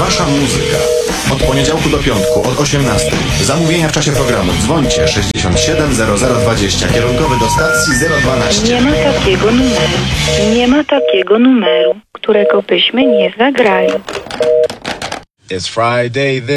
Wasza muzyka. Od poniedziałku do piątku, od 18. Zamówienia w czasie programu. Dzwońcie 67 0020. Kierunkowy do stacji 012. Nie ma takiego numeru. Nie ma takiego numeru, którego byśmy nie zagrali. It's Friday.